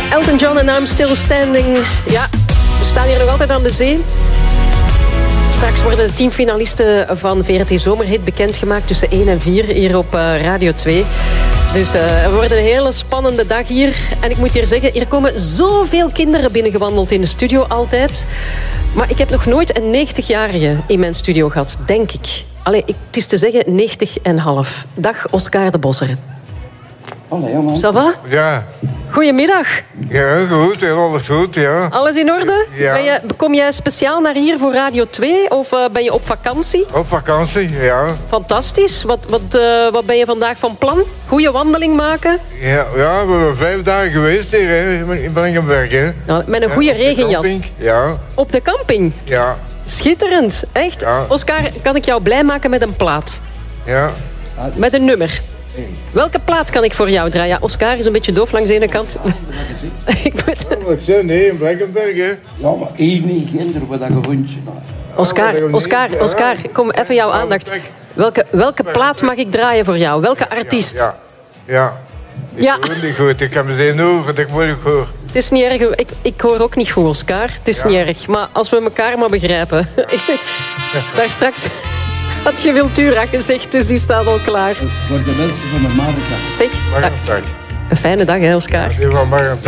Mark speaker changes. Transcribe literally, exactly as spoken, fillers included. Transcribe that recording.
Speaker 1: Elton John en I'm Still Standing. Ja, we staan hier nog altijd aan de zee. Straks worden de tien finalisten van V R T Zomerhit bekendgemaakt tussen één en vier hier op uh, Radio twee. Dus uh, het wordt een hele spannende dag hier. En ik moet hier zeggen, hier komen zoveel kinderen binnengewandeld in de studio altijd. Maar ik heb nog nooit een negentigjarige in mijn studio gehad, denk ik. Allee, ik, het is te zeggen negentig en half. Dag, Oscar de Bosser.
Speaker 2: Allee, jongen.
Speaker 1: Ça va?
Speaker 3: Ja.
Speaker 1: Goedemiddag.
Speaker 3: Ja, goed. Heel alles goed, ja.
Speaker 1: Alles in orde?
Speaker 3: Ja.
Speaker 1: Ben je, kom jij speciaal naar hier voor Radio twee of uh, ben je op vakantie?
Speaker 3: Op vakantie, ja.
Speaker 1: Fantastisch. Wat, wat, uh, wat ben je vandaag van plan? Goeie wandeling maken?
Speaker 3: Ja, ja we hebben vijf dagen geweest hier hè, in Blankenberg. Hè.
Speaker 1: Nou, met een
Speaker 3: Ja,
Speaker 1: goede
Speaker 3: op de
Speaker 1: regenjas.
Speaker 3: camping. Ja,
Speaker 1: Op de camping?
Speaker 3: ja,
Speaker 1: Schitterend. Echt?
Speaker 3: Ja.
Speaker 1: Oscar, kan ik jou blij maken met een plaat?
Speaker 3: ja.
Speaker 1: Met een nummer? Welke plaat kan ik voor jou draaien? Ja, Oscar is een beetje doof langs de ene kant. ik moet...
Speaker 3: Oh, ik zei nee, in Blankenberg, hè.
Speaker 2: Ja, maar één niet ginder wat dat gewoon.
Speaker 1: Oscar, Oscar, Oscar, kom even jouw aandacht. Welke, welke plaat mag ik draaien voor jou? Welke artiest?
Speaker 3: Ja, ja. Ik
Speaker 1: Ja.
Speaker 3: hoor niet goed. Ik heb me zin horen, ik moet niet horen.
Speaker 1: Het is niet erg. Ik, ik hoor ook niet goed, Oscar. Het is
Speaker 3: Ja.
Speaker 1: niet erg. Maar als we elkaar maar begrijpen. Daar straks had je Wiltura gezegd, dus die staat al klaar.
Speaker 2: Voor de mensen van de Madendag.
Speaker 1: Zeg,
Speaker 3: Margentak.
Speaker 1: een fijne dag, hè, Oscar.
Speaker 3: Die van Margentak.